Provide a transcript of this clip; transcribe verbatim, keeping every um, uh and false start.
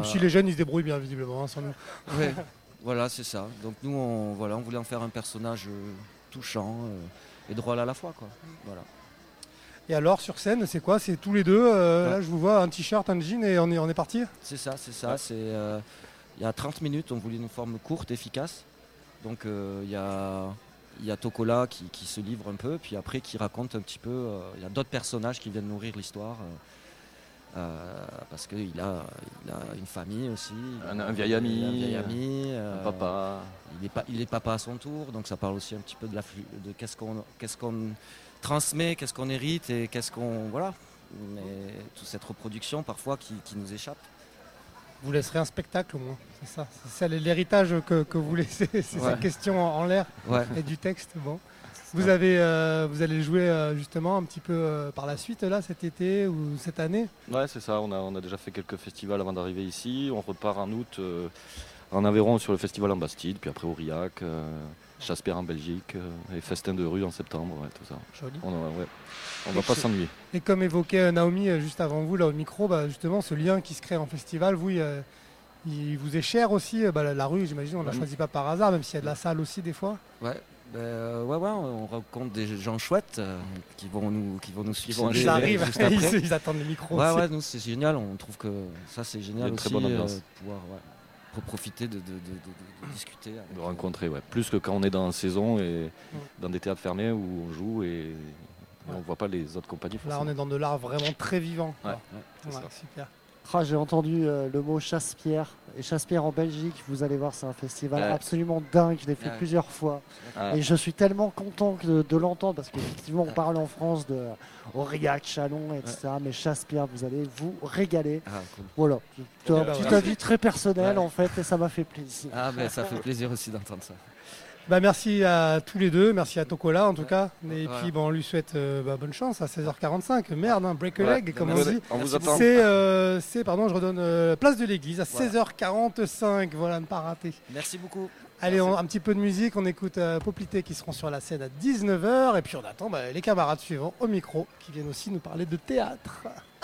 si les jeunes ils se débrouillent bien visiblement hein, sans nous. Ouais, voilà, c'est ça. Donc nous, on, voilà, on voulait en faire un personnage euh, touchant euh, et drôle à la fois, quoi. Voilà. Et alors sur scène, c'est quoi? C'est tous les deux. Euh, Ouais. Là, je vous vois un t-shirt, un jean et on est on est parti. C'est ça, c'est ça. C'est, euh, il y a trente minutes, on voulait une forme courte, efficace. Donc euh, il y a, il y a Tokola qui, qui se livre un peu, puis après qui raconte un petit peu. euh, Il y a d'autres personnages qui viennent nourrir l'histoire. euh, euh, parce qu'il a, il a une famille aussi. il a Un- un vieil ami, Un vieil ami. Un euh, papa. Il est, pa- il est papa à son tour, donc ça parle aussi un petit peu de, la, flu- de qu'est-ce qu'on qu'est-ce qu'on transmet, qu'est-ce qu'on hérite et qu'est-ce qu'on. Voilà. Mais toute cette reproduction parfois qui, qui nous échappe. Vous laisserez un spectacle au moins. C'est ça. C'est ça l'héritage que, que vous laissez. C'est Ouais. ces questions en, en l'air Ouais. et du texte. Bon. Vous avez, euh, vous allez jouer euh, justement un petit peu euh, par la suite là cet été ou cette année. Ouais, c'est ça. On a, on a déjà fait quelques festivals avant d'arriver ici. On repart en août euh, en Aveyron sur le festival en Bastide, puis après Aurillac, euh, Chassepierre en Belgique euh, et Festin de rue en septembre, ouais, tout ça. Joli. On, a- ouais. On va pas s'ennuyer. Et comme évoquait euh, Naomi euh, juste avant vous là au micro, bah, justement ce lien qui se crée en festival, vous, il, euh, il vous est cher aussi. euh, bah, la, la rue, j'imagine, on ne la Mhm. choisit pas par hasard, même s'il y a de la salle aussi des fois. Ouais. Ben, euh, ouais, ouais, on rencontre des gens chouettes euh, qui vont nous, qui vont nous suivre. vont Ils Ils arrivent, juste après. ils, ils attendent les micros. Ouais, aussi. ouais, nous c'est génial. On trouve que ça c'est Il y a génial une aussi. très bonne ambiance. euh, pouvoir ouais, pour profiter de, de, de, de- de discuter. Avec, De rencontrer, ouais. Plus que quand on est dans la saison et dans des théâtres fermés où on joue et on voit pas les autres compagnies. Là, on forcément. est dans de l'art vraiment très vivant. quoi. Ouais, ouais, Ouais, ça. super. Ah, j'ai entendu euh, le mot Chassepierre. Et Chassepierre en Belgique, vous allez voir, c'est un festival Ouais. absolument dingue. Je l'ai fait Ouais. plusieurs fois. Ah, Et je suis tellement content que de, de l'entendre parce qu'effectivement, on parle en France de Aurillac, Chalon, et cetera. Mais Chassepierre, vous allez vous régaler. Ah, cool. Voilà. C'est un bah petit voilà. avis très personnel Ouais. en fait, et ça m'a fait plaisir. Ah, ben ça fait plaisir aussi d'entendre ça. Bah, merci à tous les deux, merci à Tokola en tout cas. Et Ouais. puis bon, on lui souhaite euh, bah, bonne chance à seize heures quarante-cinq. Merde, hein, break a Ouais. leg, comme on Merci. dit. on vous Merci attend. C'est, euh, c'est, pardon, je redonne euh, place de l'église à Voilà. seize heures quarante-cinq. Voilà, ne pas rater. Merci beaucoup. Allez, on- un petit peu de musique. On écoute euh, Poplité qui seront sur la scène à dix-neuf heures. Et puis on attend bah, les camarades suivants au micro qui viennent aussi nous parler de théâtre.